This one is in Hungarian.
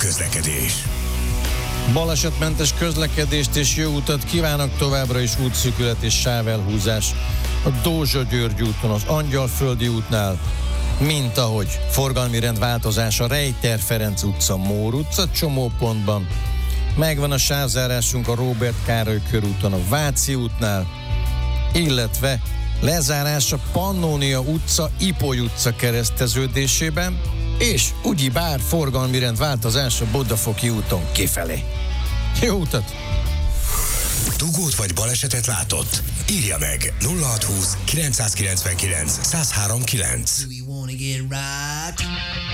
közlekedés. Balesetmentes közlekedést és jó utat kívánok, továbbra is útszűkület és sávelhúzás a Dózsa-György úton, az Angyalföldi útnál, mint ahogy forgalmi rendváltozás a Rejter Ferenc utca, Mór utca csomópontban. Megvan a sávzárásunk a Róbert Károly körúton, a Váci útnál, illetve lezárás a Pannónia utca, Ipoly utca kereszteződésében, és ugyebár forgalmi rendváltozás a Budafoki úton kifelé. Jó utat! Dugót vagy balesetet látott? Írja meg 0620 999 1039.